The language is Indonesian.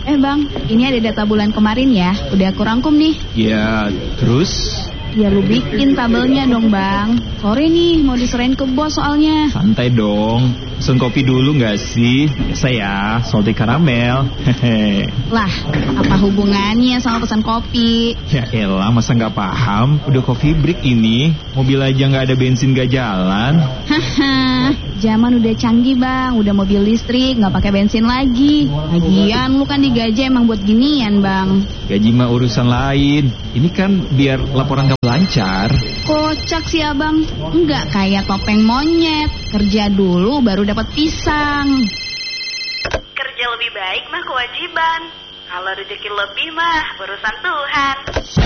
Bang, ini ada data bulan kemarin ya. Udah aku rangkum nih. Ya, terus? Ya lu bikin tabelnya dong bang. Sore nih mau diserahin ke bos soalnya. Santai dong. Pesen kopi dulu gak sih? Biasa ya, salty karamel. Hehe. Lah, apa hubungannya sama pesan kopi? Ya elah, masa gak paham? Udah coffee break ini. Mobil aja gak ada bensin gak jalan. Haha, zaman udah canggih bang. Udah mobil listrik, gak pakai bensin lagi. Lagian lu kan digaji emang buat ginian bang. Gaji mah urusan lain. Ini kan biar laporan kamu lancar. Kocak sih abang. Enggak kayak topeng monyet. Kerja dulu baru dapat pisang. Kerja lebih baik mah kewajiban. Kalau rezeki lebih mah urusan Tuhan.